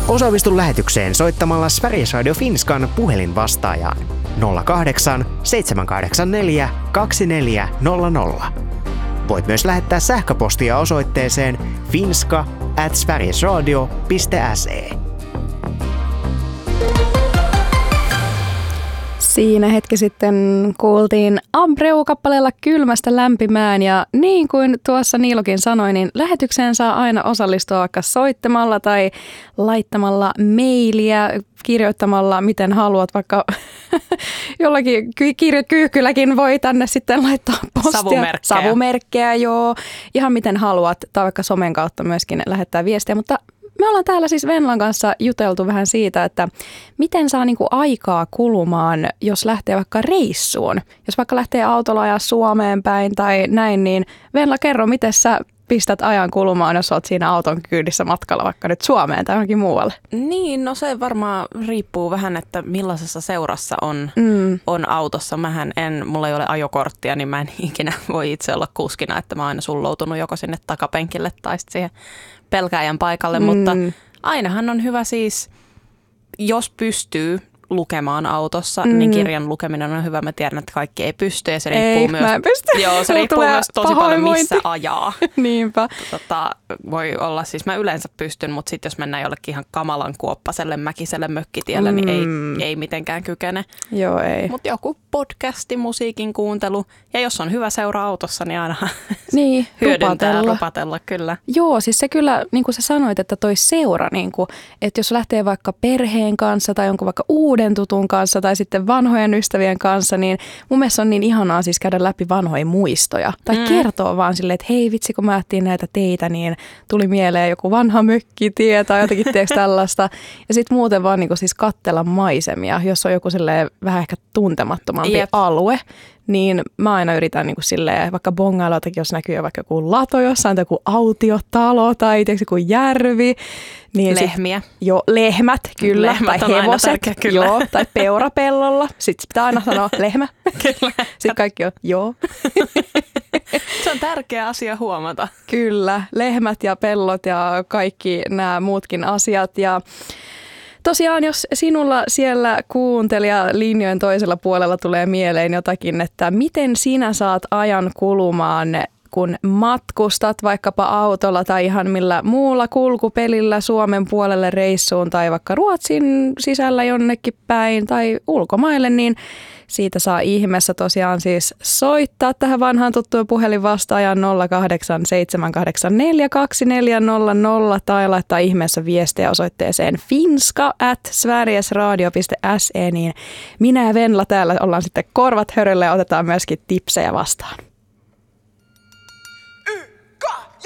Osallistu lähetykseen soittamalla Sveriges Radio Finskan puhelinvastaajaan 08 784 2400. Voit myös lähettää sähköpostia osoitteeseen finska@sverigesradio.se. Siinä hetki sitten kuultiin Abreu-kappaleella Kylmästä lämpimään ja niin kuin tuossa Niilokin sanoi, niin lähetykseen saa aina osallistua vaikka soittamalla tai laittamalla mailia, kirjoittamalla miten haluat, vaikka jollakin kirjakyyhkylläkin voi tänne sitten laittaa postia. Savumerkkejä, joo, ihan miten haluat tai vaikka somen kautta myöskin lähettää viestiä, mutta me ollaan täällä siis Venlan kanssa juteltu vähän siitä, että miten saa niinku aikaa kulumaan, jos lähtee vaikka reissuun. Jos vaikka lähtee autolla ajaa Suomeen päin tai näin, niin Venla, kerro, miten sä pistät ajan kulumaan, jos olet siinä auton kyydissä matkalla vaikka nyt Suomeen tai johonkin muualle? Niin, no se varmaan riippuu vähän, että millaisessa seurassa on autossa. Mulla ei ole ajokorttia, niin mä en ikinä voi itse olla kuskina, että mä oon aina sulloutunut joko sinne takapenkille tai sitten siihen pelkääjän paikalle, mutta ainahan on hyvä siis, jos pystyy lukemaan autossa, niin kirjan lukeminen on hyvä. Mä tiedän, että kaikki ei pysty ja se riippuu myös. Mä en pysty. Joo, se riippuu myös tosi paljon, missä ajaa. Niinpä. Voi olla, siis mä yleensä pystyn, mutta sitten jos mennään jollekin ihan kamalan kuoppaselle mäkiselle mökkitielle, niin ei mitenkään kykene. Joo, ei. Mutta joku podcasti, musiikin kuuntelu ja jos on hyvä seura autossa, niin aina niin, hyödyntää rupatella kyllä. Joo, siis se kyllä, niin kuin sä sanoit, että toi seura, niin kuin, että jos lähtee vaikka perheen kanssa tai jonkun vaikka uuden tutun kanssa tai sitten vanhojen ystävien kanssa, niin mun mielestä on niin ihanaa siis käydä läpi vanhoja muistoja. Tai kertoo vaan silleen, että hei vitsi, kun mä ajattelin näitä teitä, niin tuli mieleen joku vanha mökkitie tai jotenkin tiedätkö tällaista. Ja sitten muuten vaan niin kuin siis katsella maisemia, jos on joku silleen vähän ehkä tuntemattomampi alue. Niin mä aina yritän niin kuin silleen, vaikka bongailuitakin, jos näkyy vaikka joku lato jossain tai joku autiotalo tai joku järvi. Niin lehmiä. Joo, lehmät kyllä. Lehmät tai hevoset. Tärkeä, kyllä. Joo, tai peurapellolla. Sitten pitää aina sanoa lehmä. Kyllä. Sitten kaikki on joo. Se on tärkeä asia huomata. Kyllä, lehmät ja pellot ja kaikki nämä muutkin asiat ja tosiaan, jos sinulla siellä kuuntelijalinjojen toisella puolella tulee mieleen jotakin, että miten sinä saat ajan kulumaan, kun matkustat vaikkapa autolla tai ihan millä muulla kulkupelillä Suomen puolelle reissuun tai vaikka Ruotsin sisällä jonnekin päin tai ulkomaille, niin siitä saa ihmeessä tosiaan siis soittaa tähän vanhaan tuttuun puhelinvastaajaan 08 784 2400 tai laittaa ihmeessä viestejä osoitteeseen finska@sverigesradio.se, niin minä ja Venla täällä ollaan sitten korvat höröllä ja otetaan myöskin tipsejä vastaan.